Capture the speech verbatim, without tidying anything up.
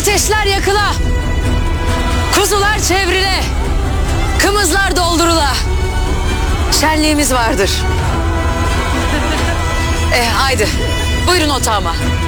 Ateşler yakıla, kuzular çevrile, kımızlar doldurula. Şenliğimiz vardır. E haydi, buyurun otağıma.